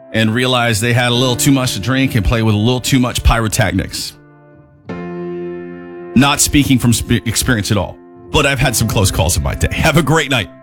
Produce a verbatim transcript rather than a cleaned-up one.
and realized they had a little too much to drink and play with a little too much pyrotechnics. Not speaking from spe- experience at all, but I've had some close calls in my day. Have a great night.